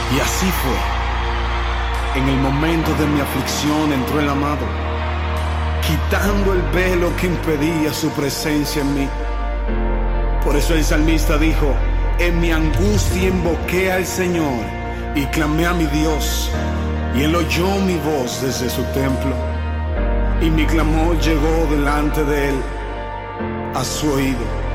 Y así fue. En el momento de mi aflicción entró el amado, quitando el velo que impedía su presencia en mí. Por eso el salmista dijo: en mi angustia invoqué al Señor y clamé a mi Dios, y Él oyó mi voz desde su templo, y mi clamor llegó delante de Él a su oído.